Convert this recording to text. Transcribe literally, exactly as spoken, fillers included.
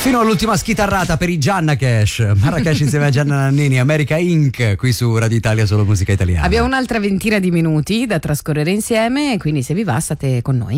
Fino all'ultima schitarrata per i Gianna Cash. Marrakesh insieme a Gianna Nannini, America Incorporated, qui su Radio Italia, solo musica italiana. Abbiamo un'altra ventina di minuti da trascorrere insieme, quindi se vi va state con noi.